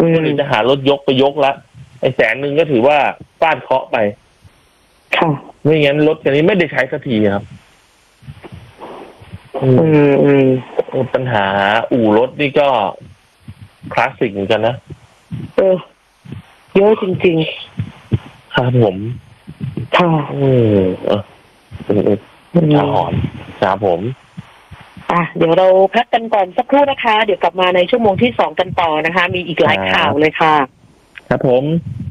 คนอื่นจะหารถยกไปยกละไอ้100,000ก็ถือว่าฟาดเคราะห์ไปค่ะไม่งั้นรถคันนี้ไม่ได้ใช้สักทีครับปัญหาอู่รถนี่ก็คลาสสิกเหมือนกันนะเยอะจริงๆครับผมค่ะชาหอนครับผมเดี๋ยวเราพักกันก่อนสักครู่นะคะเดี๋ยวกลับมาในชั่วโมงที่2กันต่อนะคะมีอีกหลายข่าวเลยค่ะครับผม